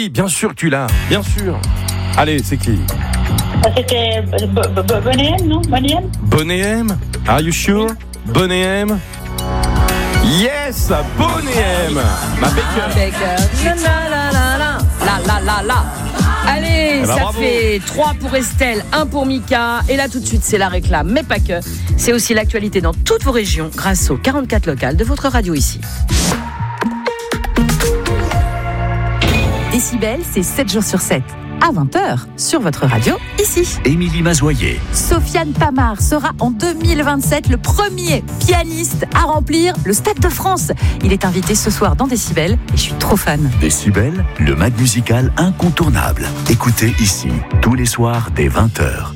oui, bien sûr que tu l'as, bien sûr. Allez, c'est qui? C'était Bonnet M, non? Bonnet M? Bonnet M? Are you sure? Bonnet M? Yes, Bonnet M. Ma Baker. La. Allez, ben, ça bravo. fait 3 pour Estelle, 1 pour Mika. Et là, tout de suite, c'est la réclame, mais pas que. C'est aussi l'actualité dans toutes vos régions grâce aux 44 locales de votre radio ici. Décibel, c'est 7 jours sur 7. À 20h, sur votre radio, ici. Émilie Mazoyer. Sofiane Pamar sera en 2027 le premier pianiste à remplir le Stade de France. Il est invité ce soir dans Décibel et je suis trop fan. Décibel, le mag musical incontournable. Écoutez ici, tous les soirs dès 20h.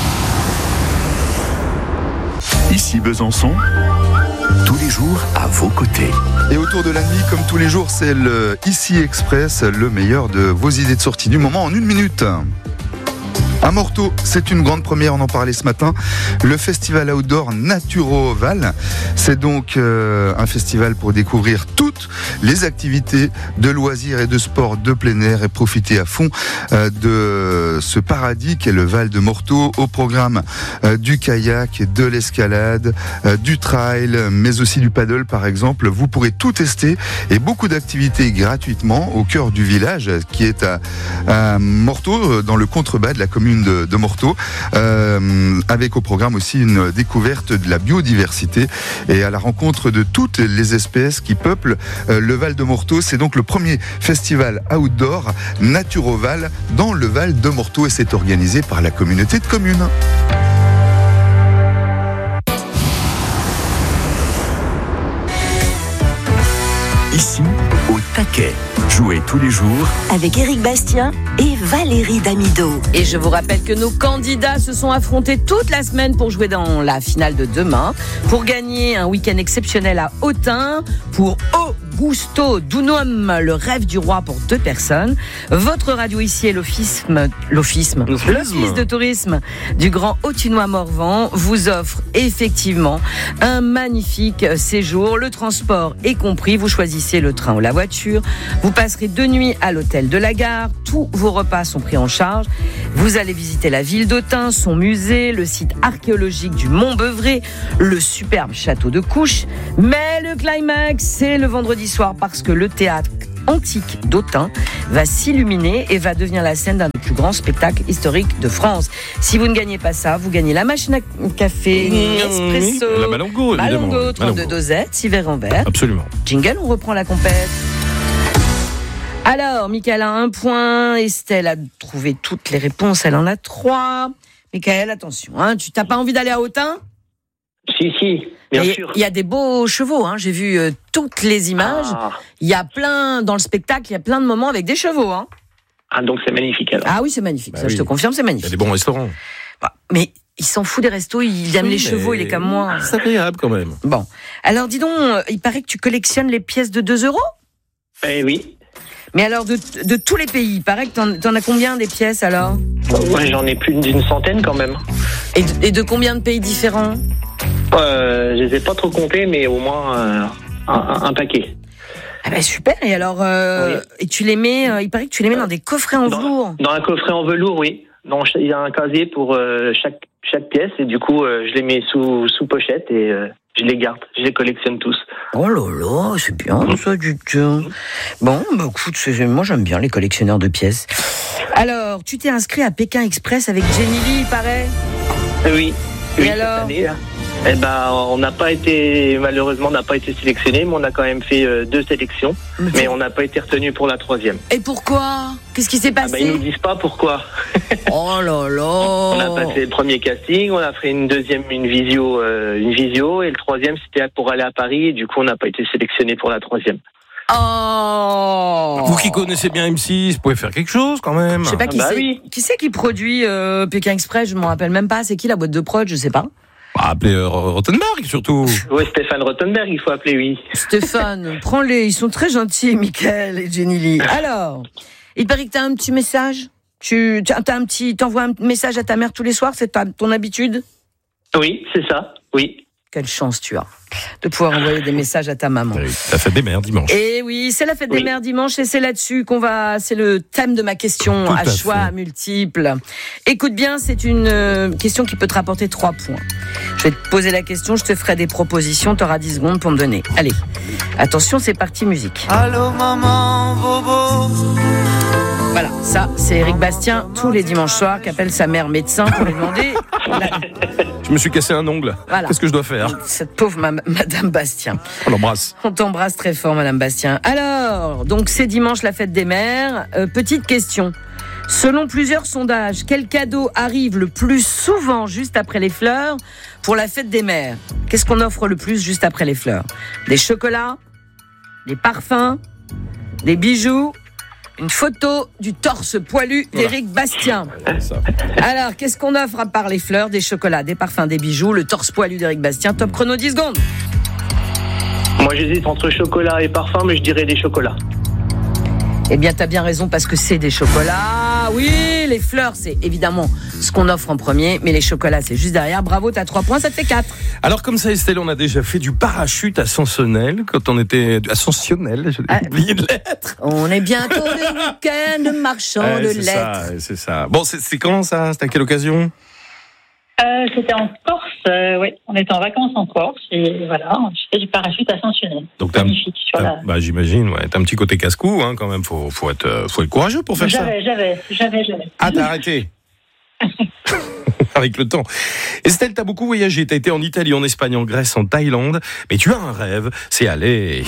Ici Besançon, tous les jours à vos côtés. Et autour de la nuit, comme tous les jours, c'est le Ici Express, le meilleur de vos idées de sortie du moment en 1 minute. À Morteau, c'est une grande première, on en parlait ce matin, le festival outdoor Naturoval. C'est donc un festival pour découvrir toutes les activités de loisirs et de sport de plein air et profiter à fond de ce paradis qu'est le Val de Morteau, au programme du kayak, de l'escalade, du trail, mais aussi du paddle par exemple. Vous pourrez tout tester et beaucoup d'activités gratuitement au cœur du village qui est à Morteau, dans le contrebas de la commune de Morteau, avec au programme aussi une découverte de la biodiversité et à la rencontre de toutes les espèces qui peuplent le Val de Morteau. C'est donc le premier festival outdoor Naturoval dans le Val de Morteau et c'est organisé par la communauté de communes. Ici, au taquet. Jouez tous les jours Avec Éric Bastien et Valérie Damido. Et je vous rappelle que nos candidats se sont affrontés toute la semaine pour jouer dans la finale de demain, pour gagner un week-end exceptionnel à Autun, pour Augusto Dunum, le rêve du roi pour 2 personnes. Votre radio ici est l'Office de tourisme du Grand Autunois Morvan vous offre effectivement un magnifique séjour. Le transport est compris, vous choisissez le train ou la voiture. Vous passerez 2 nuits à l'hôtel de la gare. Tous vos repas sont pris en charge. Vous allez visiter la ville d'Autun, son musée, le site archéologique du Mont-Beuvray, le superbe château de Couches. Mais le climax, c'est le vendredi soir parce que le théâtre antique d'Autun va s'illuminer et va devenir la scène d'un des plus grands spectacles historiques de France. Si vous ne gagnez pas ça, vous gagnez la machine à café, Nespresso, la Malongo, évidemment. Malongo, 32 dosettes, 6 verres en verre. Absolument. Jingle, on reprend la compète. Alors, Michael a 1 point, Estelle a trouvé toutes les réponses, elle en a 3. Michael, attention, tu n'as pas envie d'aller à Autun ? Si, bien sûr. Il y a des beaux chevaux, j'ai vu toutes les images. Il y a plein, dans le spectacle, il y a plein de moments avec des chevaux. Donc c'est magnifique alors. Ah oui, c'est magnifique, ça je te confirme, c'est Il y magnifique. a des bons restaurants. Mais il s'en fout des restos, il aime les chevaux, il est comme moi. C'est agréable quand même. Bon, alors dis donc, il paraît que tu collectionnes les pièces de 2 €? Eh oui. Mais alors, de tous les pays, il paraît que t'en as combien des pièces alors ? Moi j'en ai plus d'une centaine quand même. Et de combien de pays différents ? Je les ai pas trop comptés, mais au moins un paquet. Ah ben super, et alors, Oui. et tu les mets, il paraît que tu les mets dans des coffrets en velours. Dans un coffret en velours, oui. Non, il y a un casier pour chaque pièce, et du coup, je les mets sous pochette et je les garde. Je les collectionne tous. Oh là là, c'est bien ça du tout. Bon, bah écoute, moi j'aime bien les collectionneurs de pièces. Alors, tu t'es inscrit à Pékin Express avec Jenny Lee, il paraît ? Oui. Et cette alors année, on n'a pas été, malheureusement, on n'a pas été sélectionné, mais on a quand même fait 2 sélections, mais on n'a pas été retenu pour la 3e. Et pourquoi ? Qu'est-ce qui s'est passé ? Ils nous disent pas pourquoi. Oh là là. On a passé le premier casting, on a fait une deuxième, une visio, et le 3e c'était pour aller à Paris, et du coup on n'a pas été sélectionné pour la 3e. Oh. Vous qui connaissez bien M6, vous pouvez faire quelque chose quand même. Je sais pas qui c'est qui produit Pékin Express, je me rappelle même pas. C'est qui la boîte de prod, je sais pas. Appelez Rothenberg surtout. Oui, Stéphane Rothenberg, il faut appeler, oui. Stéphane, prends-les, ils sont très gentils, Mickaël et Jenny Lee. Alors, il paraît que t'as un petit message. T'envoies un message à ta mère tous les soirs, c'est ton habitude ? Oui, c'est ça, oui. Quelle chance tu as de pouvoir envoyer des messages à ta maman. Oui, la fête des mères dimanche. Et oui, c'est la fête des mères dimanche et c'est là-dessus c'est le thème de ma question Tout à à choix fait. multiples. Écoute bien, c'est une question qui peut te rapporter 3 points. Je vais te poser la question, je te ferai des propositions, tu auras 10 secondes pour me donner. Allez, attention, c'est parti musique. Allô maman, bobo. Voilà, ça, c'est Éric Bastien, tous les dimanches soirs, qui appelle sa mère médecin pour lui demander Je me suis cassé un ongle. Voilà. Qu'est-ce que je dois faire? cette pauvre Madame Bastien. On l'embrasse. On t'embrasse très fort, Madame Bastien. Alors, donc c'est dimanche la fête des mères. Petite question. Selon plusieurs sondages, quel cadeau arrive le plus souvent juste après les fleurs pour la fête des mères? Qu'est-ce qu'on offre le plus juste après les fleurs? Des chocolats? Des parfums? Des bijoux? Une photo du torse poilu d'Éric Bastien. Ça. Alors, qu'est-ce qu'on offre à part les fleurs? Des chocolats, des parfums, des bijoux, le torse poilu d'Éric Bastien. Top chrono, 10 secondes. Moi, j'hésite entre chocolat et parfum, mais je dirais des chocolats. Eh bien, t'as bien raison parce que c'est des chocolats. Oui, les fleurs, c'est évidemment ce qu'on offre en premier, mais les chocolats, c'est juste derrière. Bravo, t'as 3 points, ça te fait 4. Alors comme ça, Estelle, on a déjà fait du parachute ascensionnel quand on était ascensionnel. J'ai oublié de l'être. On est bientôt le week-end marchand de c'est lettres. ça, c'est ça. Bon, c'est quand ça? C'était à quelle occasion? C'était en Corse, oui. On était en vacances en Corse et voilà, je fais du parachute ascensionnel. Donc t'as magnifique. bah, j'imagine, ouais. T'as un petit côté casse-cou, hein, quand même. Faut être courageux pour faire ça. J'avais. Ah, t'as arrêté. Avec le temps. Estelle, t'as beaucoup voyagé. T'as été en Italie, en Espagne, en Grèce, en Thaïlande. Mais tu as un rêve, c'est aller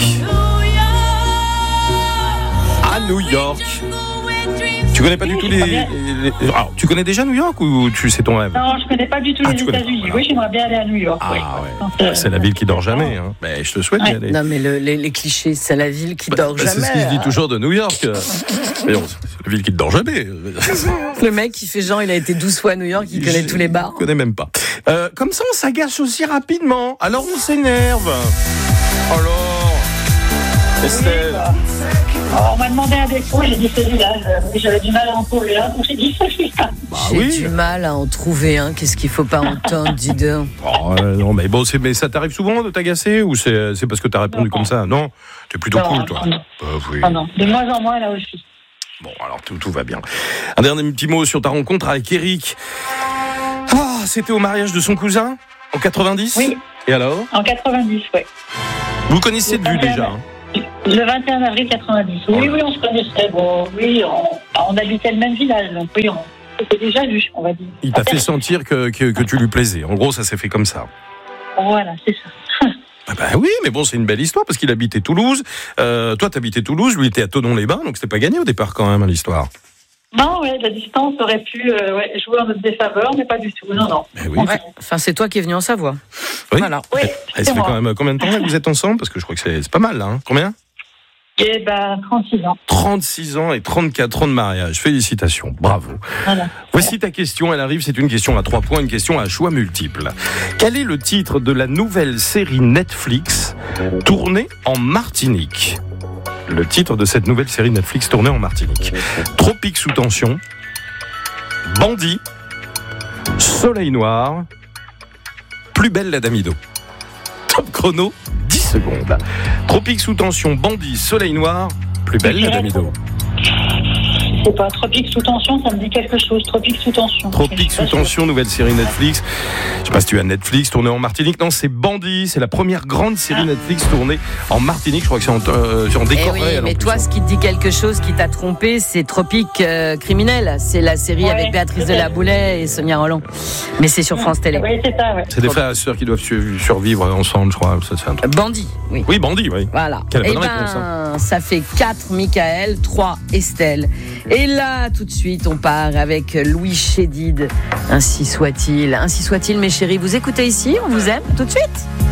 à New York. Tu connais pas du tout Alors, tu connais déjà New York ou c'est ton rêve? Non, je connais pas du tout les États-Unis. Voilà. Oui, j'aimerais bien aller à New York. Ah oui. ouais, c'est la ville qui dort jamais. Hein. Mais je te souhaite d'y aller. Non, mais les clichés, c'est la ville qui dort jamais. C'est ce qui se dit toujours de New York. Mais bon, c'est la ville qui ne dort jamais. Le mec, il fait genre, il a été 12 fois à New York, il connaît tous les bars. Je connais même pas. Comme ça, on s'agace aussi rapidement. Alors, on s'énerve. Alors, Estelle. On m'a demandé un défaut, j'ai dit celui-là. J'avais du mal à en trouver un, donc j'ai dit celui-là. J'ai du mal à en trouver un. Qu'est-ce qu'il faut pas entendre, dis donc. Oh, non, mais bon, mais ça t'arrive souvent de t'agacer ou c'est parce que t'as répondu comme ça? Non, t'es plutôt cool, toi. Non. Oui. Non, de moins en moins là aussi. Bon, alors tout va bien. Un dernier petit mot sur ta rencontre avec Eric. Ah, c'était au mariage de son cousin en 90? Oui. Et alors? En 90, oui. Vous connaissiez de vue déjà, hein? Le 21 avril 90. Oui, on se connaissait. Bon, oui, on habitait le même village, donc oui, on s'était déjà vu, on va dire. Il t'a fait sentir que tu lui plaisais. En gros, ça s'est fait comme ça. Voilà, c'est ça. Bah oui, mais bon, c'est une belle histoire parce qu'il habitait Toulouse. Toi, t'habitais Toulouse, lui était à Thonon-les-Bains, donc c'était pas gagné au départ quand même, l'histoire. Non, la distance aurait pu jouer en notre défaveur, mais pas du tout. Non. Mais oui. Ouais. Enfin, c'est toi qui es venu en Savoie. Oui. Voilà. Oui, Ça fait quand même combien de temps là, que vous êtes ensemble? Parce que je crois que c'est pas mal, là. Hein. Combien? 36 ans. 36 ans et 34 ans de mariage. Félicitations, bravo. Voilà. Voici ta question, elle arrive, c'est une question à 3 points, une question à choix multiples. Quel est le titre de la nouvelle série Netflix tournée en Martinique? Le titre de cette nouvelle série Netflix tournée en Martinique. Tropique sous tension, Bandit, Soleil noir, Plus belle la Damido. Top chrono, 10 secondes. Tropique sous tension, Bandit, Soleil noir, Plus belle la Damido. C'est pas Tropique sous tension, ça me dit quelque chose. Tropique sous tension. Tropique sous tension, nouvelle série Netflix. Je sais pas si tu as Netflix tournée en Martinique. Non, c'est Bandit. C'est la première grande série Netflix tournée en Martinique. Je crois que c'est en décor réel. Mais toi, ce qui te dit quelque chose, qui t'a trompé, c'est Tropique criminel. C'est la série avec Béatrice Delaboulet et Sonia Rolland. Mais c'est sur France Télé. Oui, c'est ça, ouais. C'est des frères et sœurs qui doivent survivre ensemble, je crois. Ça, c'est un truc. Bandit, oui. Oui, Bandit, oui. Voilà. Quelle bonne réponse, hein. Ça fait 4 Michael, 3 Estelle. Et là, tout de suite, on part avec Louis Chédid. Ainsi soit-il, mes chéris. Vous écoutez ici, on vous aime. Tout de suite.